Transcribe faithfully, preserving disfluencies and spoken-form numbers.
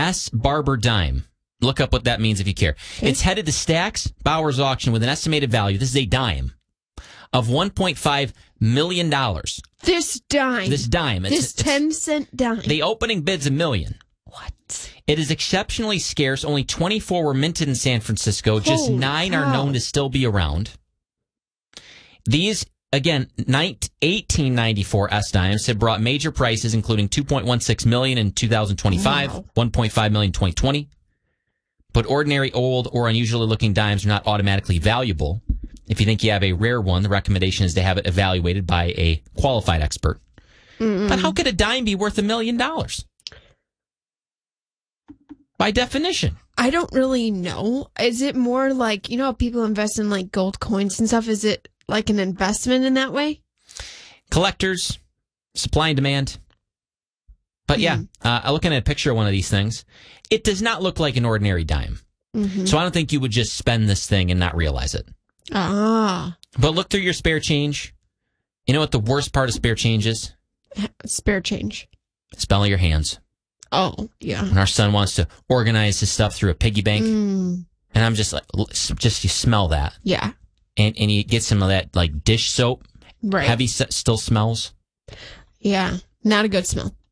S. Barber dime. Look up what that means if you care. Okay. It's headed to Stack's Bowers auction with an estimated value. This is a dime of one point five million dollars. This dime. This dime. This it's, ten cent dime. The opening bid's a million. What? It is exceptionally scarce. Only twenty-four were minted in San Francisco. Holy Just nine cow. are known to still be around. These, again, eighteen ninety-four S dimes have brought major prices, including two point one six million dollars in two thousand twenty-five, wow. one point five million dollars in twenty twenty. But ordinary old or unusually looking dimes are not automatically valuable. If you think you have a rare one, the recommendation is to have it evaluated by a qualified expert. Mm-mm. But how could a dime be worth a million dollars? By definition. I don't really know. Is it more like, you know, how people invest in like gold coins and stuff? Is it like an investment in that way? Collectors, supply and demand. But yeah, mm. uh, looking at a picture of one of these things, it does not look like an ordinary dime. Mm-hmm. So I don't think you would just spend this thing and not realize it. Ah. But look through your spare change. You know what the worst part of spare change is? Spare change. Smell your hands. Oh, yeah. When our son wants to organize his stuff through a piggy bank, mm. and I'm just like, just you smell that. Yeah. And and you get some of that like dish soap. Right. Heavy still smells. Yeah. Not a good smell.